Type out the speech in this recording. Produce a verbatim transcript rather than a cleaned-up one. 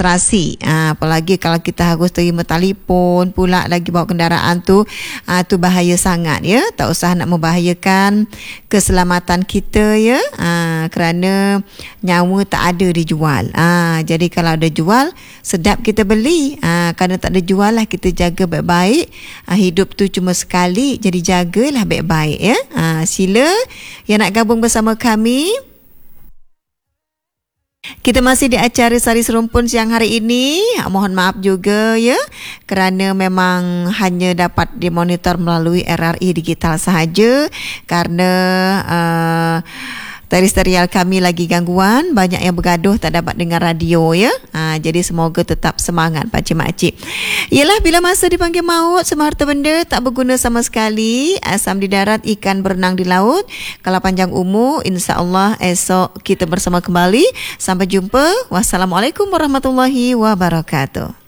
frustrasi. Ha, apalagi kalau kita harus terima telefon pula lagi bawa kendaraan tu, ha, tu bahaya sangat ya. Tak usah nak membahayakan keselamatan kita ya. Ha, kerana nyawa tak ada dijual. Ha, jadi kalau ada jual, sedap kita beli. Ha, kerana tak ada jual lah, kita jaga baik-baik. Ha, hidup tu cuma sekali, jadi jagalah baik-baik ya. Ha, sila yang nak gabung bersama kami. Kita masih di acara Sari Serumpun siang hari ini. Mohon maaf juga ya, kerana memang hanya dapat dimonitor melalui R R I digital sahaja, kerana uh, terestrial kami lagi gangguan, banyak yang bergaduh tak dapat dengar radio ya. Ha, jadi semoga tetap semangat pakcik makcik. Yalah, bila masa dipanggil maut, semua harta benda tak berguna sama sekali. Asam di darat, ikan berenang di laut. Kalau panjang umur, insya-Allah esok kita bersama kembali. Sampai jumpa. Wassalamualaikum warahmatullahi wabarakatuh.